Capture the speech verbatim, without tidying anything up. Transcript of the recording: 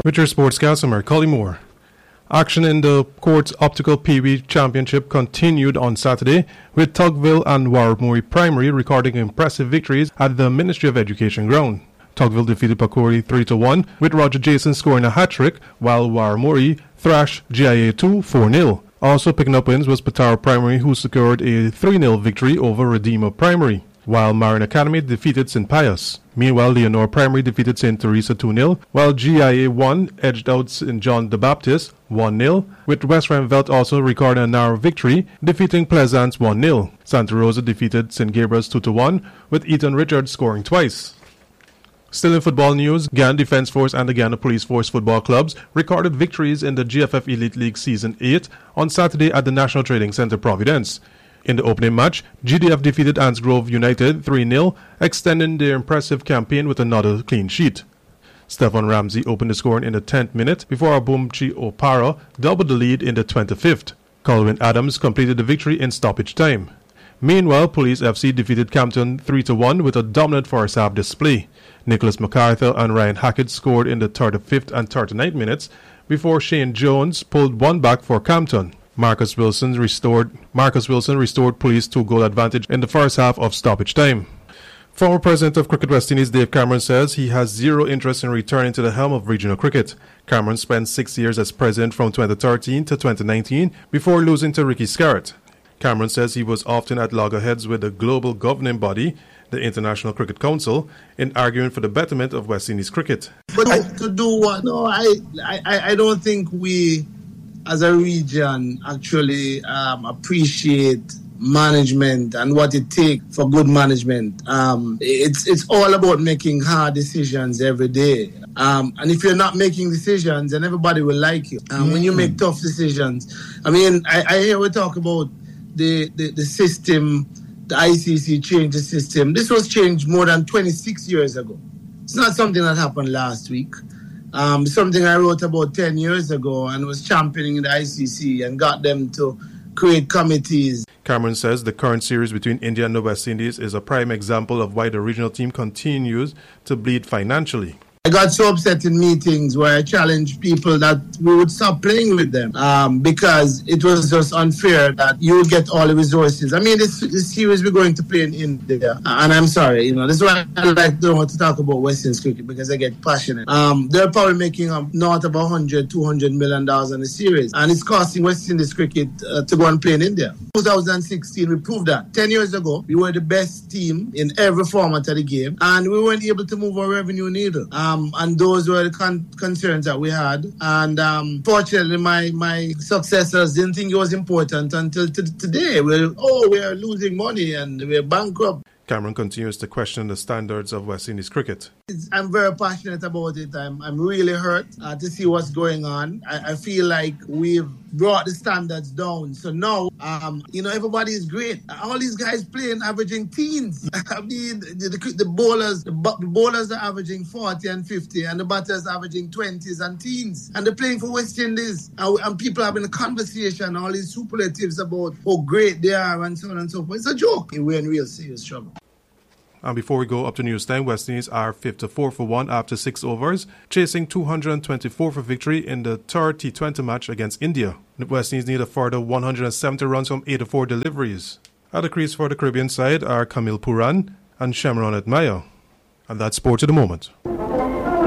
With your sportscast, I'm Collie Moore. Action in the Courts Optical Pee Wee Championship continued on Saturday, with Tugville and Warramore Primary recording impressive victories at the Ministry of Education ground. Tugville defeated Pakori three to one, with Roger Jason scoring a hat-trick, while Warramore thrashed G I A two four nil. Also picking up wins was Patara Primary, who secured a three nil victory over Redeemer Primary, while Marion Academy defeated Saint Pius. Meanwhile, Leonore Primary defeated Saint Teresa two nil, while G I A one edged out Saint John the Baptist one nil, with West Renvelt also recording a narrow victory, defeating Pleasance one nil. Santa Rosa defeated Saint Gabriel's two to one, with Ethan Richards scoring twice. Still in football news, Guyana Defence Force and the Guyana Police Force football clubs recorded victories in the G F F Elite League Season eight on Saturday at the National Trading Centre Providence. In the opening match, G D F defeated Antsgrove United three nil, extending their impressive campaign with another clean sheet. Stefan Ramsey opened the scoring in the tenth minute before Abumchi Opara doubled the lead in the twenty-fifth. Colwyn Adams completed the victory in stoppage time. Meanwhile, Police F C defeated Campton three to one with a dominant first half display. Nicholas MacArthur and Ryan Hackett scored in the thirty-fifth and thirty-ninth minutes before Shane Jones pulled one back for Campton. Marcus Wilson restored Marcus Wilson restored Police two-goal advantage in the first half of stoppage time. Former President of Cricket West Indies Dave Cameron says he has zero interest in returning to the helm of regional cricket. Cameron spent six years as president from twenty thirteen to twenty nineteen before losing to Ricky Scarrett. Cameron says he was often at loggerheads with the global governing body, the International Cricket Council, in arguing for the betterment of West Indies cricket. But I, to do what? No, I, I, I don't think we, as a region, actually um, appreciate management and what it takes for good management. Um, it's it's all about making hard decisions every day. Um, and if you're not making decisions, then everybody will like you. Um, mm. When you make tough decisions, I mean, I, I hear we talk about the, the, the system. The I C C changed the system. This was changed more than twenty-six years ago. It's not something that happened last week. Um, something I wrote about ten years ago and was championing the I C C and got them to create committees. Cameron says the current series between India and the West Indies is a prime example of why the regional team continues to bleed financially. I got so upset in meetings where I challenged people that we would stop playing with them um, because it was just unfair that you would get all the resources. I mean, this, this series we're going to play in India, and I'm sorry, you know, this is why I like don't want to talk about West Indies cricket because I get passionate. Um, they're probably making um, north of one hundred, two hundred million dollars on the series, and it's costing West Indies cricket uh, to go and play in India. twenty sixteen, we proved that. Ten years ago, we were the best team in every format of the game, and we weren't able to move our revenue needle. Um, and those were the con- concerns that we had. And um, fortunately, my, my successors didn't think it was important until t- today. We're, oh, we're losing money and we're bankrupt. Cameron continues to question the standards of West Indies cricket. I'm very passionate about it. I'm I'm really hurt uh, to see what's going on. I, I feel like we've brought the standards down. So now, um, you know, everybody is great. All these guys playing, averaging teens. I mean, the, the, the bowlers, the, the bowlers are averaging forty and fifty, and the batters are averaging twenties and teens. And they're playing for West Indies. And, and people having a conversation, all these superlatives about how great they are and so on and so forth. It's a joke. We're in real serious trouble. And before we go up to news time, West Indies are fifty-four for one after six overs, chasing two hundred twenty-four for victory in the third T twenty match against India. The West Indies need a further one hundred seventy runs from eighty-four deliveries. At the crease for the Caribbean side are Camille Puran and Shamron Admire. And that's Sport to the Moment.